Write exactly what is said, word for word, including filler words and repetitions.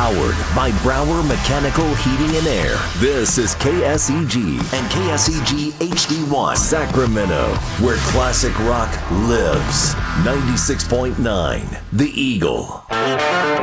Powered by Brower Mechanical Heating and Air. This is K S E G and K S E G H D one Sacramento, where classic rock lives. ninety-six point nine The Eagle.